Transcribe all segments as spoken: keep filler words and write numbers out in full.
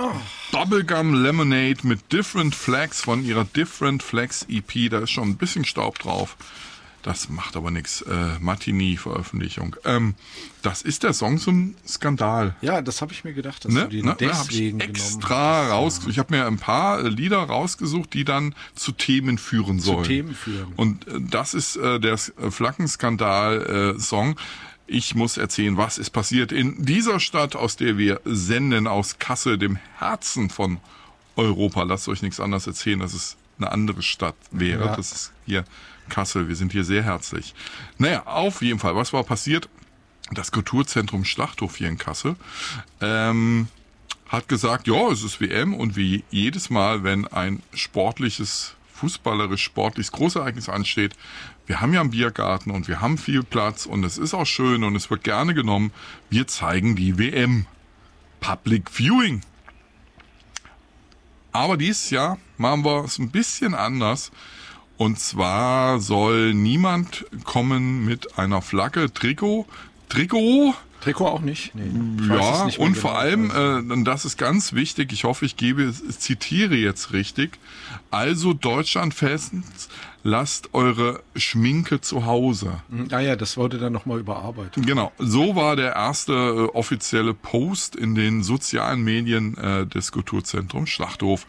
Oh. Bubblegum Lemonade mit Different Flags von ihrer Different Flags E P. Da ist schon ein bisschen Staub drauf. Das macht aber nichts. Äh, Matinee-Veröffentlichung. Ähm, das ist der Song zum Skandal. Ja, das habe ich mir gedacht, dass Ne? du den Ne? deswegen Da hab ich genommen extra hast. rausgesucht. Ich habe mir ein paar Lieder rausgesucht, die dann zu Themen führen sollen. Zu Themen führen. Und äh, das ist äh, der Flaggenskandal-Song. Ich muss erzählen, was ist passiert in dieser Stadt, aus der wir senden, aus Kassel, dem Herzen von Europa. Lasst euch nichts anderes erzählen, dass es eine andere Stadt wäre. Ja. Das ist hier Kassel. Wir sind hier sehr herzlich. Naja, auf jeden Fall, was war passiert? Das Kulturzentrum Schlachthof hier in Kassel ähm, hat gesagt, ja, es ist W M und wie jedes Mal, wenn ein sportliches, fußballerisch sportliches Großereignis ansteht, wir haben ja einen Biergarten und wir haben viel Platz und es ist auch schön und es wird gerne genommen, wir zeigen die W M. Public Viewing. Aber dieses Jahr machen wir es ein bisschen anders. Und zwar soll niemand kommen mit einer Flagge, Trikot, Trikot. Trikot auch nicht? Nee, ich weiß Ja, es nicht mehr und genau. vor allem, äh, und das ist ganz wichtig, ich hoffe, ich gebe, zitiere jetzt richtig, also Deutschlandfans, lasst eure Schminke zu Hause. Ah ja, das wurde dann nochmal überarbeitet. Genau, so war der erste äh, offizielle Post in den sozialen Medien äh, des Kulturzentrums Schlachthof.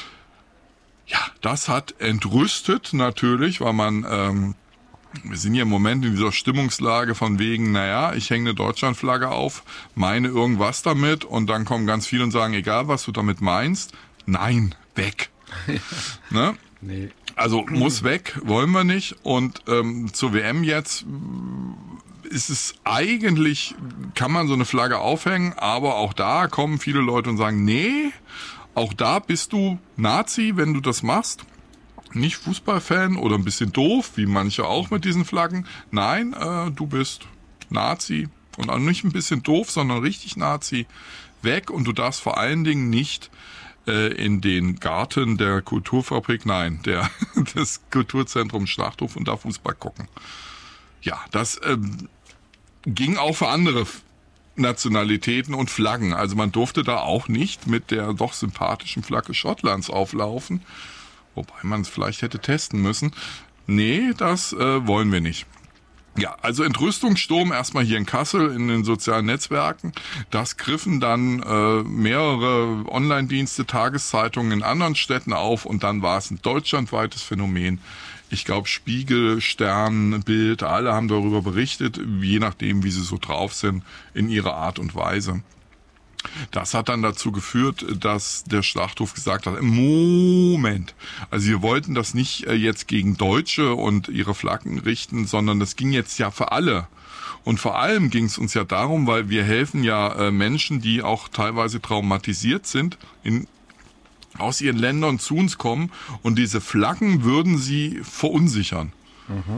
Ja, das hat entrüstet natürlich, weil man, ähm, wir sind ja im Moment in dieser Stimmungslage von wegen, naja, ich hänge eine Deutschlandflagge auf, meine irgendwas damit und dann kommen ganz viele und sagen, egal was du damit meinst, nein, weg. Ne? Nee. Also muss weg, wollen wir nicht. Und ähm, zur W M jetzt ist es eigentlich, kann man so eine Flagge aufhängen, aber auch da kommen viele Leute und sagen, nee, auch da bist du Nazi, wenn du das machst. Nicht Fußballfan oder ein bisschen doof, wie manche auch mit diesen Flaggen. Nein, äh, du bist Nazi und auch nicht ein bisschen doof, sondern richtig Nazi. Weg und du darfst vor allen Dingen nicht äh, in den Garten der Kulturfabrik, nein, der des Kulturzentrums Schlachthof und da Fußball gucken. Ja, das ähm, ging auch für andere Nationalitäten und Flaggen. Also man durfte da auch nicht mit der doch sympathischen Flagge Schottlands auflaufen. Wobei man es vielleicht hätte testen müssen. Nee, das äh, wollen wir nicht. Ja, also Entrüstungssturm erstmal hier in Kassel in den sozialen Netzwerken. Das griffen dann äh, mehrere Online-Dienste, Tageszeitungen in anderen Städten auf und dann war es ein deutschlandweites Phänomen. Ich glaube, Spiegel, Stern, Bild, alle haben darüber berichtet, je nachdem, wie sie so drauf sind, in ihrer Art und Weise. Das hat dann dazu geführt, dass der Schlachthof gesagt hat, Moment, also wir wollten das nicht jetzt gegen Deutsche und ihre Flaggen richten, sondern das ging jetzt ja für alle. Und vor allem ging es uns ja darum, weil wir helfen ja Menschen, die auch teilweise traumatisiert sind, in aus ihren Ländern zu uns kommen und diese Flaggen würden sie verunsichern. Mhm.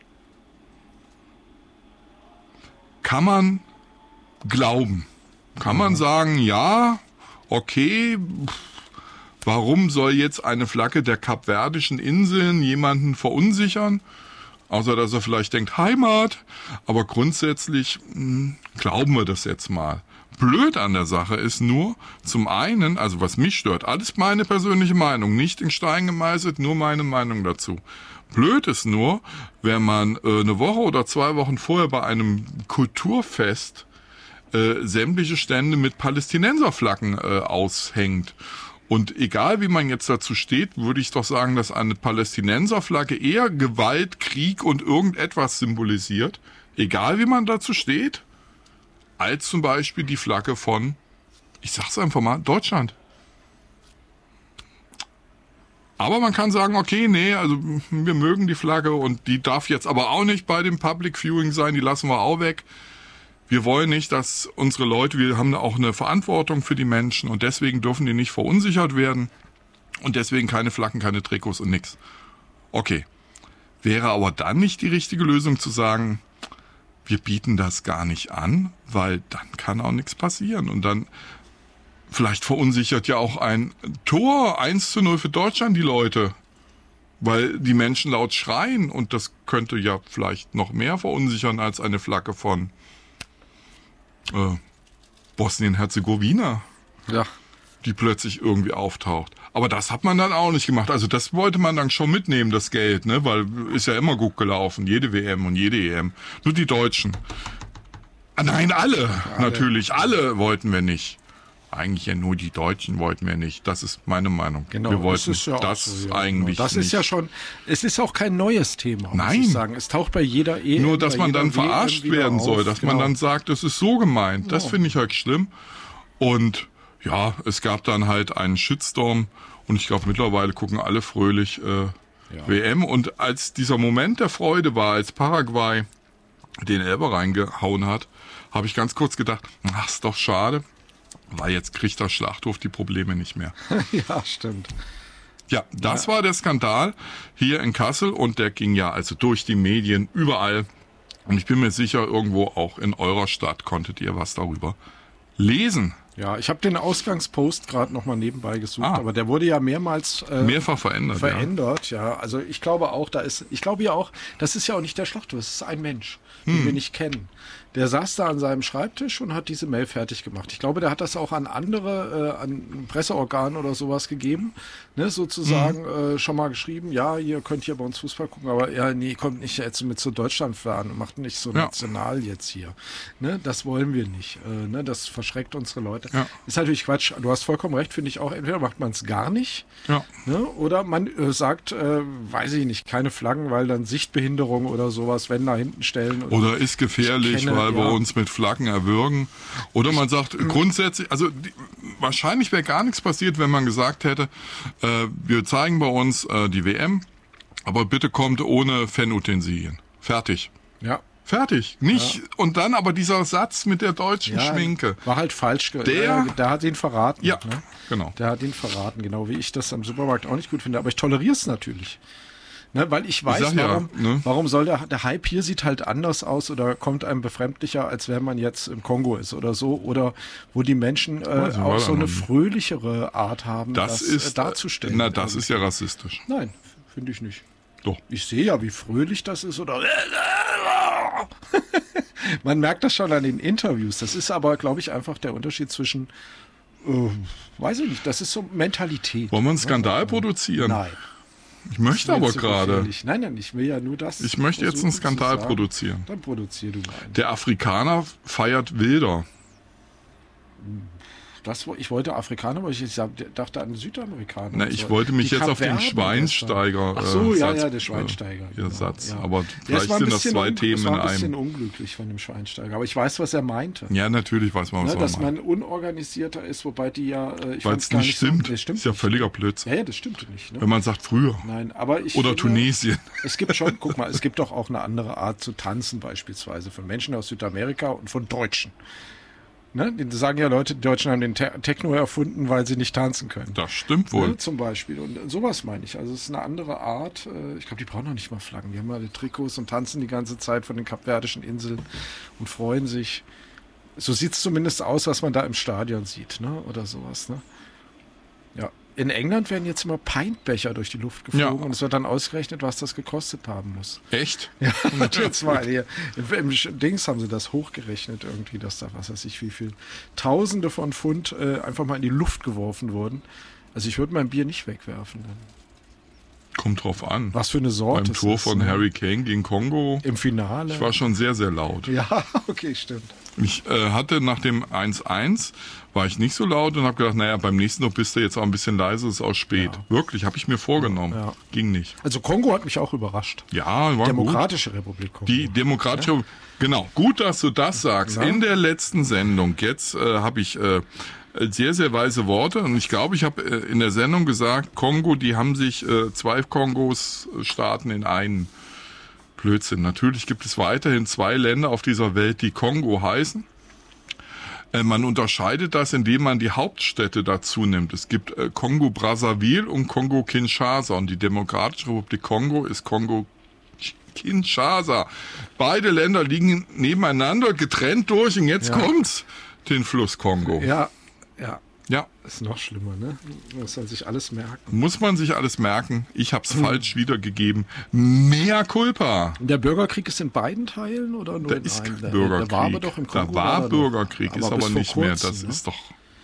Kann man glauben. Kann mhm. man sagen, ja, okay, warum soll jetzt eine Flagge der Kapverdischen Inseln jemanden verunsichern? Außer, dass er vielleicht denkt, Heimat. Aber grundsätzlich mh, glauben wir das jetzt mal. Blöd an der Sache ist nur, zum einen, also was mich stört, alles meine persönliche Meinung, nicht in Stein gemeißelt, nur meine Meinung dazu. Blöd ist nur, wenn man äh, eine Woche oder zwei Wochen vorher bei einem Kulturfest äh, sämtliche Stände mit Palästinenserflaggen äh, aushängt. Und egal wie man jetzt dazu steht, würde ich doch sagen, dass eine Palästinenserflagge eher Gewalt, Krieg und irgendetwas symbolisiert, egal wie man dazu steht, als zum Beispiel die Flagge von, ich sag's einfach mal, Deutschland. Aber man kann sagen, okay, nee, also wir mögen die Flagge und die darf jetzt aber auch nicht bei dem Public Viewing sein, die lassen wir auch weg. Wir wollen nicht, dass unsere Leute, wir haben auch eine Verantwortung für die Menschen und deswegen dürfen die nicht verunsichert werden und deswegen keine Flaggen, keine Trikots und nix. Okay, wäre aber dann nicht die richtige Lösung zu sagen, wir bieten das gar nicht an, weil dann kann auch nichts passieren. Und dann vielleicht verunsichert ja auch ein Tor eins zu null für Deutschland die Leute, weil die Menschen laut schreien. Und das könnte ja vielleicht noch mehr verunsichern als eine Flagge von äh, Bosnien-Herzegowina. Ja. die plötzlich irgendwie auftaucht. Aber das hat man dann auch nicht gemacht. Also das wollte man dann schon mitnehmen, das Geld, ne? Weil ist ja immer gut gelaufen, jede W M und jede E M. Nur die Deutschen. Ah, nein, alle, alle, natürlich. Alle wollten wir nicht. Eigentlich ja nur die Deutschen wollten wir nicht. Das ist meine Meinung. Genau, wir wollten das, ist ja das so, ja, eigentlich genau. Das nicht. ist ja schon, es ist auch kein neues Thema, Nein. muss ich sagen. Es taucht bei jeder E M, Nur, dass bei man dann jeder verarscht W M wieder werden auf. soll, dass genau. man dann sagt, das ist so gemeint. Das Genau. finde ich halt schlimm. Und ja, es gab dann halt einen Shitstorm und ich glaube, mittlerweile gucken alle fröhlich äh, ja. W M. Und als dieser Moment der Freude war, als Paraguay den Elber reingehauen hat, habe ich ganz kurz gedacht, ach, ist doch schade, weil jetzt kriegt der Schlachthof die Probleme nicht mehr. Ja, stimmt. Ja, das ja. war der Skandal hier in Kassel und der ging ja also durch die Medien überall. Und ich bin mir sicher, irgendwo auch in eurer Stadt konntet ihr was darüber lesen. Ja, ich habe den Ausgangspost gerade nochmal nebenbei gesucht, Ah. aber der wurde ja mehrmals äh, Mehrfach verändert. verändert. Ja. ja, also ich glaube auch, da ist, ich glaube ja auch, das ist ja auch nicht der Schlachthof, das ist ein Mensch, den hm. wir nicht kennen. Der saß da an seinem Schreibtisch und hat diese Mail fertig gemacht. Ich glaube, der hat das auch an andere, äh, an Presseorganen oder sowas gegeben, ne, sozusagen mhm. äh, schon mal geschrieben, ja, ihr könnt hier bei uns Fußball gucken, aber ja, nee, kommt nicht jetzt mit zu Deutschland fahren, macht nicht so ja. national jetzt hier. Ne, das wollen wir nicht. Äh, ne, das verschreckt unsere Leute. Ja. Ist natürlich Quatsch. Du hast vollkommen recht, finde ich auch. Entweder macht man es gar nicht, ja. ne, oder man äh, sagt, äh, weiß ich nicht, keine Flaggen, weil dann Sichtbehinderung oder sowas, wenn da hinten stellen. Oder, oder ist gefährlich, kenne, weil ja. wir uns mit Flaggen erwürgen. Oder man sagt grundsätzlich, also die, wahrscheinlich wäre gar nichts passiert, wenn man gesagt hätte, äh, wir zeigen bei uns äh, die W M, aber bitte kommt ohne Fanutensilien. Fertig. Ja. Fertig. Nicht, ja. und dann aber dieser Satz mit der deutschen ja, Schminke. War halt falsch. Ge- der, der, der hat ihn verraten. Ja, ne? genau. Der hat ihn verraten, genau wie ich das am Supermarkt auch nicht gut finde. Aber ich toleriere es natürlich. Ne, weil ich weiß, ich warum, ja, ne? warum soll der, der Hype hier sieht halt anders aus oder kommt einem befremdlicher, als wenn man jetzt im Kongo ist oder so, oder wo die Menschen äh, also, auch so eine fröhlichere Art haben, das, das ist, äh, darzustellen. Na, das ist ja rassistisch. Nein, finde ich nicht. Doch. Ich sehe ja, wie fröhlich das ist oder man merkt das schon an den Interviews. Das ist aber, glaube ich, einfach der Unterschied zwischen äh, weiß ich nicht, das ist so Mentalität. Wollen wir einen Skandal produzieren? Nein. Ich möchte aber gerade. Nein, nein, ich will ja nur das. Ich möchte jetzt einen Skandal produzieren. Dann produzier du mal einen. Der Afrikaner feiert wilder. Das, ich wollte Afrikaner, aber ich dachte an Südamerikaner. Na, ich wollte mich jetzt auf den Schweinsteiger. Ach so, äh, ja, Satz, ja, der Schweinsteiger. Äh, Genau, Satz. ja. Aber Ja, vielleicht sind das zwei un- Themen es in war ein bisschen einem. unglücklich von dem Schweinsteiger. Aber ich weiß, was er meinte. Ja, natürlich weiß man, was Ne, er dass meint. man unorganisierter ist, wobei die ja. äh, Ich Weil fand's es gar nicht nicht so- stimmt. Nee, stimmt ist ja nicht. völliger Blödsinn. Ja, ja, das stimmt nicht. Ne? Wenn man sagt früher. Nein, aber ich. Oder finde, Tunesien. Es gibt schon, guck mal, es gibt doch auch eine andere Art zu tanzen, beispielsweise von Menschen aus Südamerika und von Deutschen. Ne? Die sagen ja Leute, die Deutschen haben den Te- Techno erfunden, weil sie nicht tanzen können. Das stimmt wohl. Ne, zum Beispiel. Und sowas meine ich. Also es ist eine andere Art. Ich glaube, die brauchen noch nicht mal Flaggen. Die haben alle Trikots und tanzen die ganze Zeit von den kapverdischen Inseln und freuen sich. So sieht es zumindest aus, was man da im Stadion sieht, ne? Oder sowas. Ne? Ja. In England werden jetzt immer Pintbecher durch die Luft geflogen Ja. und es wird dann ausgerechnet, was das gekostet haben muss. Echt? Ja, und jetzt mal hier. Im, im Dings haben sie das hochgerechnet irgendwie, dass da, was weiß ich, wie viel Tausende von Pfund äh, einfach mal in die Luft geworfen wurden. Also ich würde mein Bier nicht wegwerfen. Dann. Kommt drauf an. Was für eine Sorte. Beim es Tor ist, von ne? Harry Kane gegen Kongo. Im Finale. Ich war schon sehr, sehr laut. Ja, okay, stimmt. Ich äh, hatte nach dem eins eins, war ich nicht so laut und habe gedacht, naja, beim nächsten Mal bist du jetzt auch ein bisschen leise, ist auch spät. Ja. Wirklich, habe ich mir vorgenommen. Ja. Ging nicht. Also Kongo hat mich auch überrascht. Ja, war Demokratische gut. Republik Kongo. Die Demokratische ja? Genau, gut, dass du das sagst. Ja. In der letzten Sendung, jetzt äh, habe ich äh, sehr, sehr weise Worte und ich glaube, ich habe äh, in der Sendung gesagt, Kongo, die haben sich äh, zwei Kongos äh, Staaten in einen. Blödsinn. Natürlich gibt es weiterhin zwei Länder auf dieser Welt, die Kongo heißen. Äh, man unterscheidet das, indem man die Hauptstädte dazu nimmt. Es gibt äh, Kongo-Brazzaville und Kongo-Kinshasa und die Demokratische Republik Kongo ist Kongo-Kinshasa. Beide Länder liegen nebeneinander, getrennt durch und jetzt Ja. kommt's, den Fluss Kongo. Ja, ja. Ja. Ist noch schlimmer, ne? Muss man sich alles merken. Muss man sich alles merken. Ich habe es hm. falsch wiedergegeben. Mea culpa. Der Bürgerkrieg ist in beiden Teilen oder nur Da in ist einem? kein Bürgerkrieg. Da war aber doch im Kongo. Da war war Bürgerkrieg, noch. ist aber aber bis vor nicht mehr. kurzem, Das ne? ist doch...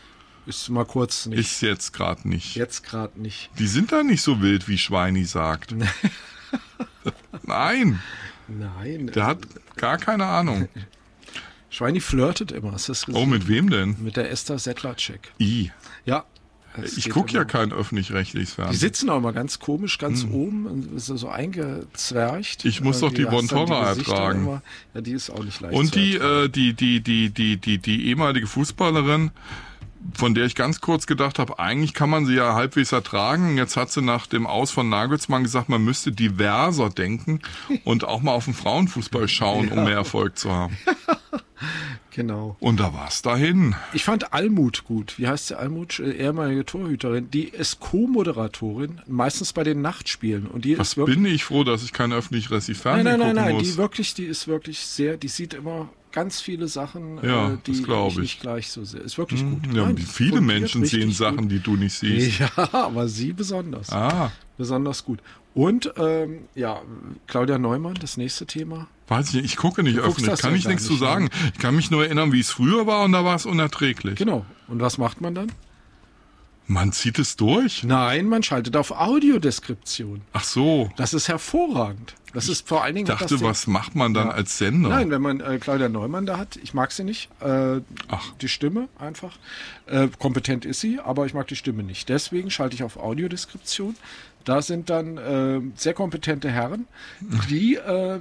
ist mal kurz nicht. Ist jetzt gerade nicht. Jetzt gerade nicht. Die sind da nicht so wild, wie Schweini sagt. Nein. Nein. Der hat gar keine Ahnung. Schweini flirtet immer. Hast du das gesehen? Oh, mit wem denn? Mit der Esther Sedlacek. I. Ja. Ich gucke ja kein öffentlich-rechtliches Die Fernsehen. sitzen auch mal ganz komisch, ganz hm. oben, und so, so eingezwercht. Ich muss doch die Von Torra ertragen. Immer. Ja, die ist auch nicht leicht Und zu die, ertragen. äh, die, die, die, die, die, die ehemalige Fußballerin, von der ich ganz kurz gedacht habe, eigentlich kann man sie ja halbwegs ertragen. Jetzt hat sie nach dem Aus von Nagelsmann gesagt, man müsste diverser denken und auch mal auf den Frauenfußball schauen, ja. um mehr Erfolg zu haben. Genau. Und da war's dahin. Ich fand Almut gut. Wie heißt sie Almut? ehemalige Torhüterin. Die ist Co-Moderatorin, meistens bei den Nachtspielen. Und die Was ist wirklich, bin ich froh, dass ich kein öffentlich-rechtliches Fernsehen Nein, nein, gucken nein, nein. muss. Die wirklich, die ist wirklich sehr, die sieht immer ganz viele Sachen, Ja, äh, die das glaub ich ich. nicht gleich so sehe. Ist wirklich gut. Ja, Nein, viele fundiert Menschen sehen richtig Sachen, gut. die du nicht siehst. Ja, aber sie besonders. Ah, Besonders gut. Und, ähm, ja, Claudia Neumann, das nächste Thema. weiß ich nicht, ich gucke nicht Du guckst öffentlich, das kann ja ich gar nichts zu nicht, sagen. Ich kann mich nur erinnern, wie es früher war und da war es unerträglich. Genau. Und was macht man dann? Man zieht es durch? Nein, man schaltet auf Audiodeskription. Ach so. Das ist hervorragend. Das ist vor allen Dingen... Ich hat das dachte, den- was macht man dann Ja. als Sender? Nein, wenn man äh, Claudia Neumann da hat, ich mag sie nicht. Äh, Ach. Die Stimme einfach. Äh, kompetent ist sie, aber ich mag die Stimme nicht. Deswegen schalte ich auf Audiodeskription. Da sind dann äh, sehr kompetente Herren, die äh,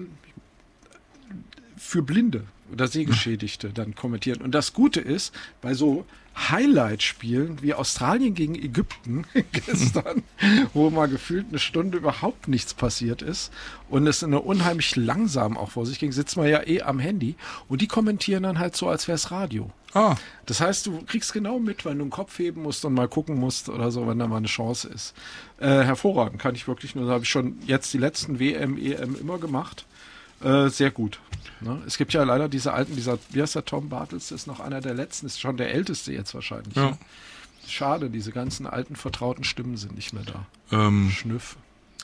für Blinde oder Sehgeschädigte dann kommentieren. Und das Gute ist, bei so Highlight-Spielen wie Australien gegen Ägypten gestern, wo mal gefühlt eine Stunde überhaupt nichts passiert ist und es eine unheimlich langsam auch vor sich ging, sitzt man ja eh am Handy und die kommentieren dann halt so, als wäre es Radio. Ah, Das heißt, du kriegst genau mit, wenn du den Kopf heben musst und mal gucken musst oder so, wenn da mal eine Chance ist. Äh, hervorragend, kann ich wirklich nur, habe ich schon jetzt die letzten W M, E M immer gemacht. Äh, sehr gut. Ne? Es gibt ja leider diese alten, dieser, wie heißt der, Tom Bartels, ist noch einer der letzten, ist schon der älteste jetzt wahrscheinlich. Ja. Ne? Schade, diese ganzen alten, vertrauten Stimmen sind nicht mehr da. ähm, Schnüff.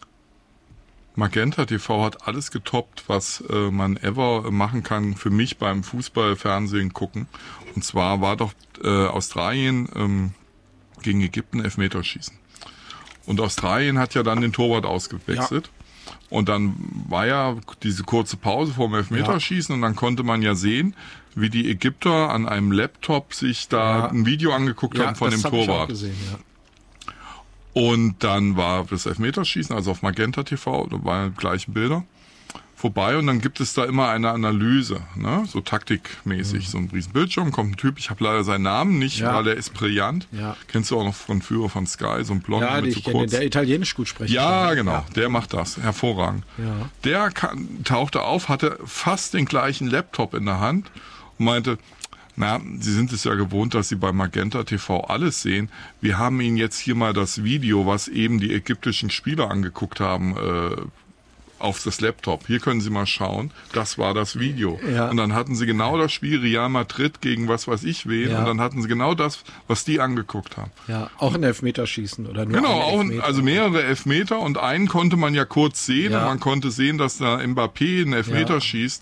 Magenta T V hat alles getoppt, was äh, man ever machen kann für mich beim Fußballfernsehen gucken. Und zwar war doch äh, Australien ähm, gegen Ägypten Elfmeterschießen. Und Australien hat ja dann den Torwart ausgewechselt. Und dann war ja diese kurze Pause vor dem Elfmeterschießen und dann konnte man ja sehen, wie die Ägypter an einem Laptop sich da Ja. ein Video angeguckt haben von das dem hab ich auch Torwart. gesehen, ja. Und dann war das Elfmeterschießen, also auf Magenta T V, da waren die gleichen Bilder, vorbei und dann gibt es da immer eine Analyse, ne? So taktikmäßig, Mhm. so ein riesen Bildschirm, kommt ein Typ, ich habe leider seinen Namen nicht, Ja. weil er ist brillant. Ja. Kennst du auch noch von Führer von Sky, so ein Blond Ja, mit die so ich kenne, kurz. der italienisch gut spricht. Ja, genau, der macht das, hervorragend. Ja. Der kann, tauchte auf, hatte fast den gleichen Laptop in der Hand und meinte, na, Sie sind es ja gewohnt, dass Sie bei Magenta T V alles sehen. Wir haben Ihnen jetzt hier mal das Video, was eben die ägyptischen Spieler angeguckt haben, äh, auf das Laptop. Hier können Sie mal schauen. Das war das Video. Ja. Und dann hatten Sie genau das Spiel Real Madrid gegen was weiß ich wen. Ja. Und dann hatten Sie genau das, was die angeguckt haben. Ja, auch ein Elfmeterschießen oder nur Genau, ein auch, Elfmeter. also mehrere Elfmeter und einen konnte man ja kurz sehen Ja. und man konnte sehen, dass da Mbappé einen Elfmeter Ja. schießt.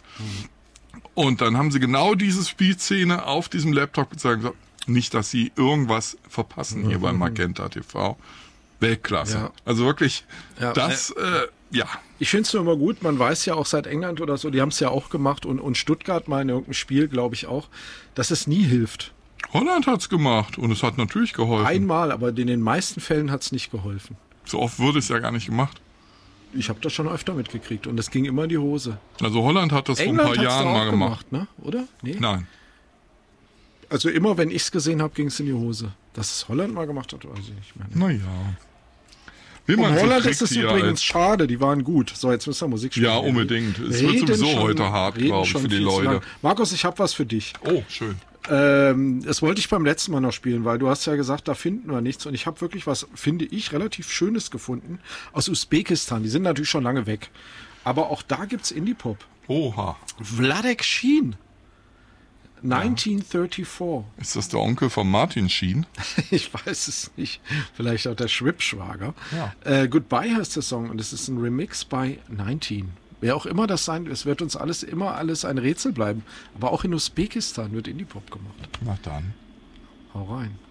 Und dann haben sie genau diese Spielszene auf diesem Laptop gezeigt. und gesagt, Nicht, dass sie irgendwas verpassen hier bei Magenta T V. Weltklasse. Ja. Also wirklich, Ja, das, äh, ja. Ich finde es nur immer gut, man weiß ja auch seit England oder so, die haben es ja auch gemacht und, und Stuttgart mal in irgendeinem Spiel, glaube ich auch, dass es nie hilft. Holland hat's gemacht und es hat natürlich geholfen. Einmal, aber in den meisten Fällen hat es nicht geholfen. So oft wurde es ja gar nicht gemacht. Ich habe das schon öfter mitgekriegt und es ging immer in die Hose. Also Holland hat das England vor ein paar hat's Jahren doch auch mal gemacht. ne? Oder? Nee? Nein. Also immer, wenn ich es gesehen habe, ging es in die Hose. Dass es Holland mal gemacht hat, weiß ich nicht mehr. Naja. Wie Und man so Holland kriegt ist es hier übrigens als- schade, die waren gut. So, jetzt müssen wir Musik spielen. Ja, unbedingt. Es Reden wird sowieso schon- heute hart, reden glaube ich, schon für die viel zu Leute. lang. Markus, ich habe was für dich. Oh, schön. Ähm, das wollte ich beim letzten Mal noch spielen, weil du hast ja gesagt, da finden wir nichts. Und ich habe wirklich was, finde ich, relativ Schönes gefunden aus Usbekistan. Die sind natürlich schon lange weg. Aber auch da gibt's Indie-Pop. Oha. Vladek Sheen. neunzehnhundertvierundvierzig. Ist das der Onkel von Martin Sheen? Ich weiß es nicht. Vielleicht auch der Schwibschwager. Ja. Äh, Goodbye heißt der Song und es ist ein Remix bei neunzehn. Wer auch immer das sein, es wird uns alles immer alles ein Rätsel bleiben. Aber auch in Usbekistan wird Indie-Pop gemacht. Na dann. Hau rein.